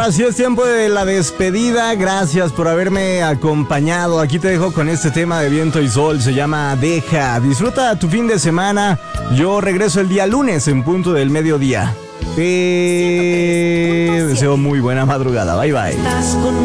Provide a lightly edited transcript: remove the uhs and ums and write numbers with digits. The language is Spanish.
ahora sí es tiempo de la despedida. Gracias por haberme acompañado. Aquí te dejo con este tema de Viento y Sol. Se llama Deja. Disfruta tu fin de semana. Yo regreso el día lunes en punto del mediodía. Te deseo muy buena madrugada. Bye, bye.